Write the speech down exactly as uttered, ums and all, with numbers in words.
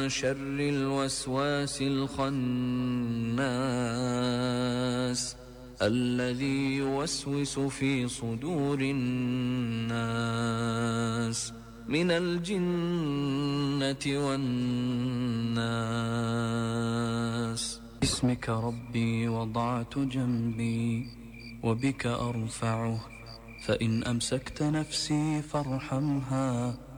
شر الوسواس الخناس الذي يوسوس في صدور الناس من الجنة والناس. باسمك ربي وضعت جنبي وبك أرفعه، فإن أمسكت نفسي فارحمها